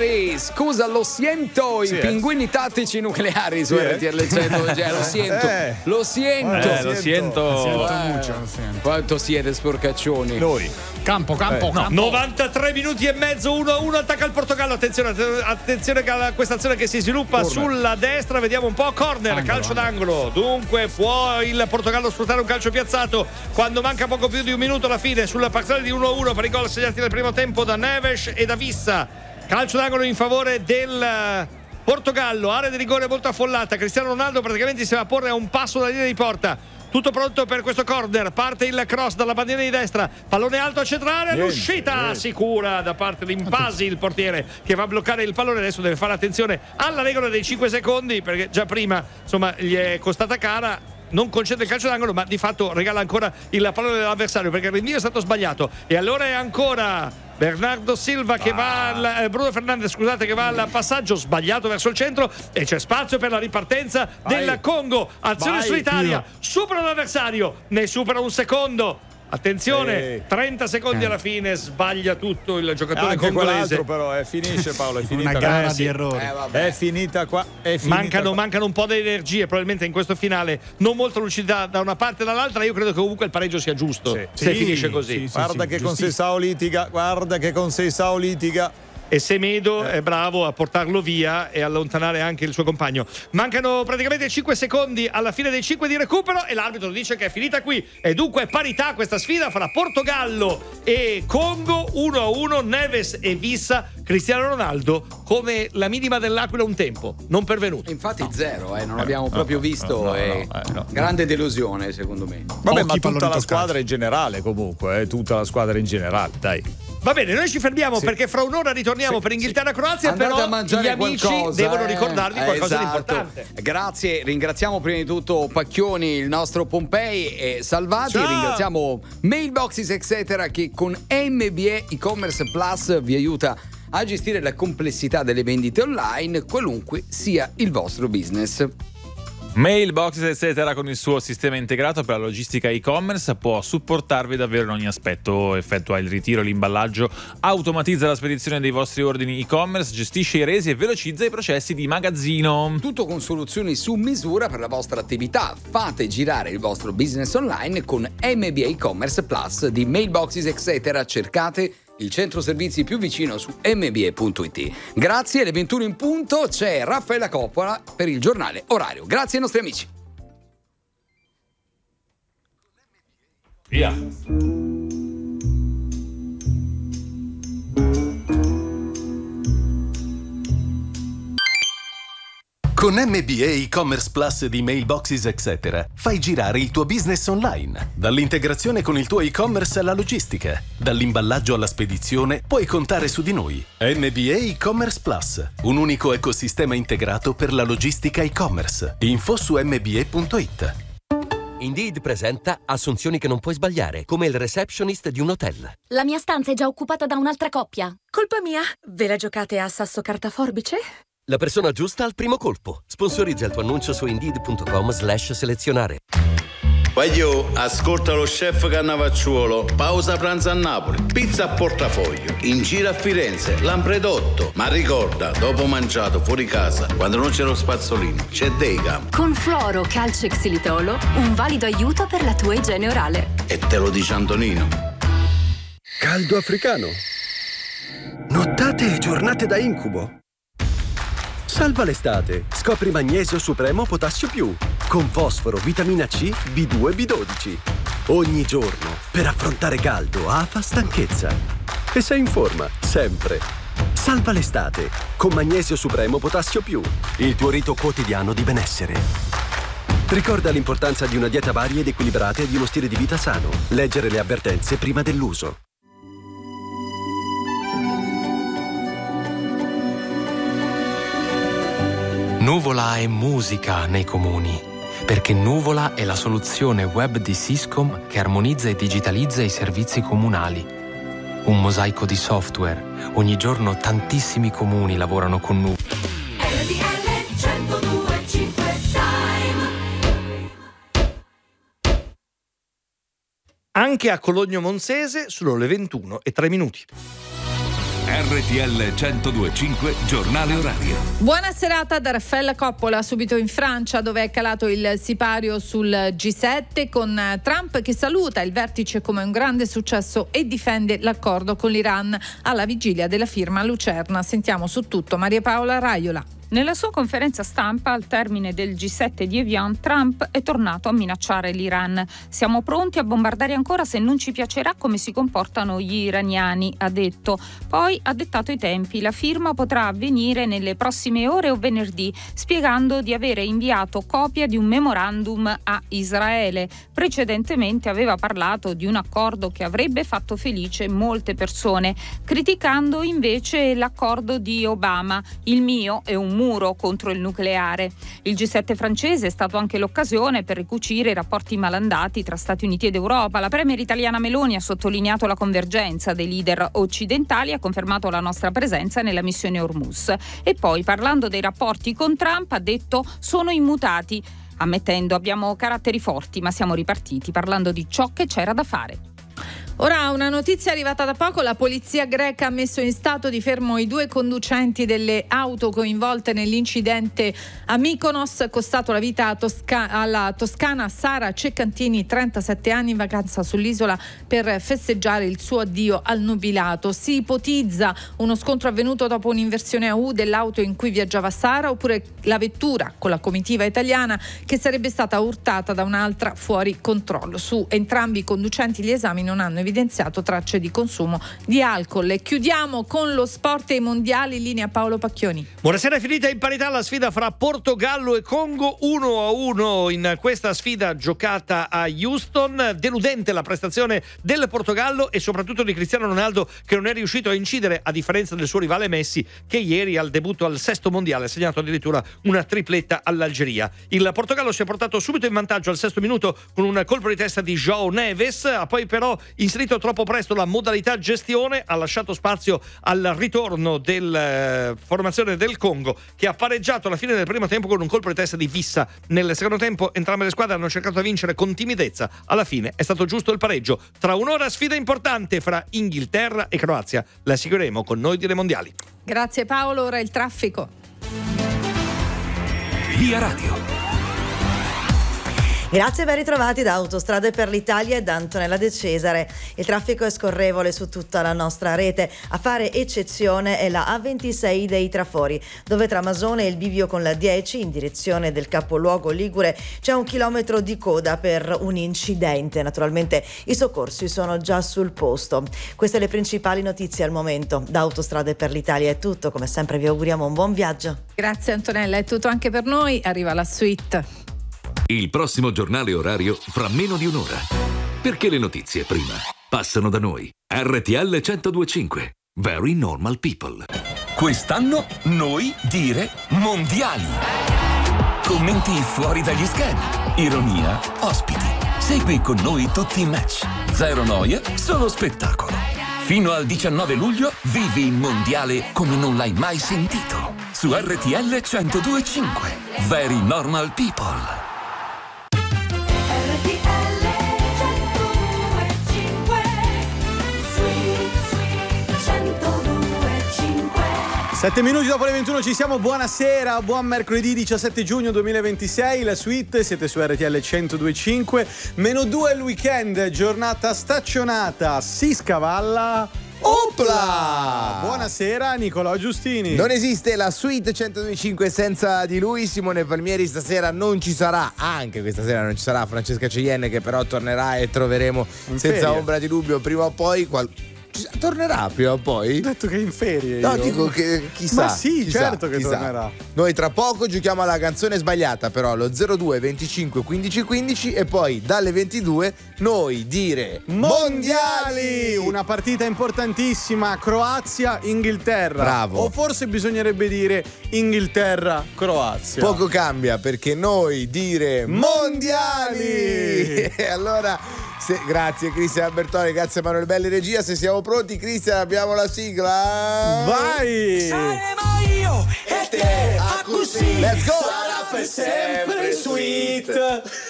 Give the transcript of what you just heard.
signori, scusa, lo siento, i pinguini tattici nucleari su RTL 100, cioè, lo siento. Quanto siete sporcaccioni. Noi. Campo. 93 minuti e mezzo, 1-1, attacca il Portogallo. Attenzione a questa azione che si sviluppa sulla destra. Vediamo un po'. Corner, calcio d'angolo. Dunque può il Portogallo sfruttare un calcio piazzato quando manca poco più di un minuto alla fine, sulla parziale di 1-1 per i gol segnati nel primo tempo da Neves e da Vissa. Calcio d'angolo in favore del Portogallo, area di rigore molto affollata. Cristiano Ronaldo praticamente si va a porre a un passo dalla linea di porta. Tutto pronto per questo corner, parte il cross dalla bandiera di destra, pallone alto a centrale, l'uscita sicura da parte di Impasi, il portiere che va a bloccare il pallone. Adesso deve fare attenzione alla regola dei 5 secondi, perché già prima insomma gli è costata cara. Non concede il calcio d'angolo, ma di fatto regala ancora il pallone dell'avversario, perché il rinvio è stato sbagliato. E allora è ancora Bernardo Silva che va Bruno Fernandes, scusate, che va al passaggio sbagliato verso il centro, e c'è spazio per la ripartenza del Congo. Azione sull'Italia, supera l'avversario, ne supera un secondo. Attenzione, 30 secondi alla fine, sbaglia tutto il giocatore congolese. Però finisce, Paolo, è finita. Una gara di errori. È finita qua. Mancano un po' di energie probabilmente in questo finale, non molta lucidità da una parte e dall'altra. Io credo che comunque il pareggio sia giusto, se finisce così. Guarda che con Seisao litiga. E Semedo è bravo a portarlo via e allontanare anche il suo compagno. Mancano praticamente 5 secondi alla fine dei 5 di recupero e l'arbitro dice che è finita qui, e dunque parità questa sfida fra Portogallo e Congo, 1-1. Neves e Vissa, Cristiano Ronaldo come la minima dell'Aquila un tempo, non pervenuto. Infatti zero, non abbiamo proprio visto. Grande delusione secondo me. Vabbè, ma tutta la squadra in generale comunque, tutta la squadra in generale, dai. Va bene, noi ci fermiamo perché fra un'ora ritorniamo per Inghilterra-Croazia, però gli amici devono ricordarvi qualcosa di importante. Grazie, ringraziamo prima di tutto Pacchioni, il nostro Pompei e Salvati. Ciao. Ringraziamo Mailboxes Etc. che con MBA e-commerce Plus vi aiuta a gestire la complessità delle vendite online, qualunque sia il vostro business. Mailboxes Etc. con il suo sistema integrato per la logistica e-commerce può supportarvi davvero in ogni aspetto. Effettua il ritiro e l'imballaggio, automatizza la spedizione dei vostri ordini e-commerce, gestisce i resi e velocizza i processi di magazzino. Tutto con soluzioni su misura per la vostra attività. Fate girare il vostro business online con MBA e-commerce Plus di Mailboxes Etc. Cercate il centro servizi più vicino su mba.it. Grazie, alle 21 in punto c'è Raffaella Coppola per il giornale orario. Grazie ai nostri amici. Via. Con MBA e-commerce Plus di Mailboxes Etc. fai girare il tuo business online. Dall'integrazione con il tuo e-commerce alla logistica, dall'imballaggio alla spedizione, puoi contare su di noi. MBA e-commerce Plus, un unico ecosistema integrato per la logistica e-commerce. Info su mba.it. Indeed presenta assunzioni che non puoi sbagliare, come il receptionist di un hotel. La mia stanza è già occupata da un'altra coppia. Colpa mia? Ve la giocate a sasso carta forbice? La persona giusta al primo colpo. Sponsorizza il tuo annuncio su Indeed.com/selezionare. Voglio, ascolta lo chef Cannavacciuolo. Pausa pranzo a Napoli, pizza a portafoglio, in giro a Firenze, Lampredotto. Ma ricorda, dopo mangiato fuori casa, quando non c'è lo spazzolino, c'è Deicam. Con Fluoro Calcio e Xilitolo, un valido aiuto per la tua igiene orale. E te lo dice Antonino. Caldo africano. Nottate e giornate da incubo. Salva l'estate. Scopri Magnesio Supremo Potassio Più con fosforo, vitamina C, B2 e B12. Ogni giorno per affrontare caldo, afa, stanchezza. E sei in forma, sempre. Salva l'estate con Magnesio Supremo Potassio Più, il tuo rito quotidiano di benessere. Ricorda l'importanza di una dieta varia ed equilibrata e di uno stile di vita sano. Leggere le avvertenze prima dell'uso. Nuvola è musica nei comuni, perché Nuvola è la soluzione web di Syscom che armonizza e digitalizza i servizi comunali. Un mosaico di software. Ogni giorno tantissimi comuni lavorano con Nuvola. Anche a Cologno Monzese sono le 21:03. RTL 102.5 giornale orario. Buona serata da Raffaella Coppola, subito in Francia dove è calato il sipario sul G7 con Trump che saluta il vertice come un grande successo e difende l'accordo con l'Iran alla vigilia della firma a Lucerna. Sentiamo su tutto Maria Paola Raiola. Nella sua conferenza stampa al termine del G7 di Evian, Trump è tornato a minacciare l'Iran. Siamo pronti a bombardare ancora se non ci piacerà come si comportano gli iraniani, ha detto. Poi ha dettato i tempi. La firma potrà avvenire nelle prossime ore o venerdì, spiegando di avere inviato copia di un memorandum a Israele. Precedentemente aveva parlato di un accordo che avrebbe fatto felice molte persone, criticando invece l'accordo di Obama. Il mio è un muro contro il nucleare. Il G7 francese è stato anche l'occasione per ricucire i rapporti malandati tra Stati Uniti ed Europa. La premier italiana Meloni ha sottolineato la convergenza dei leader occidentali e ha confermato la nostra presenza nella missione Hormuz. E poi, parlando dei rapporti con Trump, ha detto: sono immutati, ammettendo abbiamo caratteri forti ma siamo ripartiti, parlando di ciò che c'era da fare. Ora una notizia arrivata da poco: la polizia greca ha messo in stato di fermo i 2 conducenti delle auto coinvolte nell'incidente a Mykonos, costato la vita alla toscana Sara Ceccantini, 37 anni, in vacanza sull'isola per festeggiare il suo addio al nubilato. Si ipotizza uno scontro avvenuto dopo un'inversione a U dell'auto in cui viaggiava Sara, oppure la vettura con la comitiva italiana che sarebbe stata urtata da un'altra fuori controllo. Su entrambi i conducenti gli esami non hanno evidenziato tracce di consumo di alcol. E chiudiamo con lo sport e i mondiali. Linea Paolo Pacchioni. Buonasera. È finita in parità la sfida fra Portogallo e Congo, 1-1 in questa sfida giocata a Houston. Deludente la prestazione del Portogallo e soprattutto di Cristiano Ronaldo, che non è riuscito a incidere, a differenza del suo rivale Messi, che ieri al debutto al 6° mondiale ha segnato addirittura una tripletta all'Algeria. Il Portogallo si è portato subito in vantaggio al 6° minuto con un colpo di testa di João Neves, ha poi però inserito troppo presto la modalità gestione, ha lasciato spazio al ritorno del formazione del Congo, che ha pareggiato alla fine del primo tempo con un colpo di testa di Vissa. Nel secondo tempo entrambe le squadre hanno cercato di vincere con timidezza, alla fine è stato giusto il pareggio. Tra un'ora sfida importante fra Inghilterra e Croazia, la seguiremo con Noi Dire Mondiali. Grazie Paolo, ora il traffico. Via Radio. Grazie, ben ritrovati da Autostrade per l'Italia e da Antonella De Cesare. Il traffico è scorrevole su tutta la nostra rete. A fare eccezione è la A26 dei Trafori, dove tra Masone e il bivio con la 10 in direzione del capoluogo ligure c'è 1 chilometro di coda per un incidente. Naturalmente i soccorsi sono già sul posto. Queste le principali notizie al momento. Da Autostrade per l'Italia è tutto, come sempre vi auguriamo un buon viaggio. Grazie Antonella, è tutto anche per noi. Arriva la suite. Il prossimo giornale orario fra meno di un'ora. Perché le notizie prima passano da noi. RTL 102.5. Very Normal People. Quest'anno noi dire mondiali. Commenti fuori dagli schemi. Ironia, ospiti. Segui con noi tutti i match. Zero noia, solo spettacolo. Fino al 19 luglio vivi il mondiale come non l'hai mai sentito. Su RTL 102.5. Very Normal People. 7 minuti dopo le 21 ci siamo, buonasera, buon mercoledì 17 giugno 2026, la suite, siete su RTL 102.5, -2 il weekend, giornata staccionata, si scavalla. Opla! Buonasera Nicolò Giustini. Non esiste la suite 102.5 senza di lui. Simone Palmieri stasera non ci sarà, anche questa sera non ci sarà Francesca Ceienne, che però tornerà e troveremo senza ombra di dubbio prima o poi tornerà prima o poi? Ho detto che è in ferie. No, dico che chissà. Ma sì, chissà, certo che tornerà. Noi tra poco giochiamo alla canzone sbagliata, però allo 02 25 15 15 e poi dalle 22 noi dire mondiali. Una partita importantissima, Croazia-Inghilterra. Bravo. O forse bisognerebbe dire Inghilterra-Croazia. Poco cambia, perché noi dire mondiali. E allora grazie Cristian Albertoni, grazie Emanuele Belli regia. Se siamo pronti, Cristian, abbiamo la sigla. Vai! Saremo io e te a così. Let's go! Sarà per sempre sweet.